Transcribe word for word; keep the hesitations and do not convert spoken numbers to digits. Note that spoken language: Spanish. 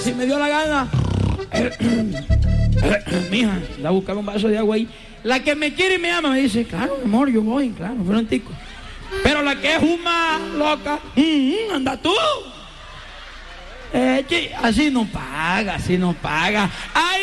si me dio la gana. Mija, da a buscar un vaso de agua ahí. La que me quiere y me ama me dice, claro, amor, yo voy, claro, prontico. Pero la que es una loca, mm, anda tú. Eh, así no paga, así no paga. Ay,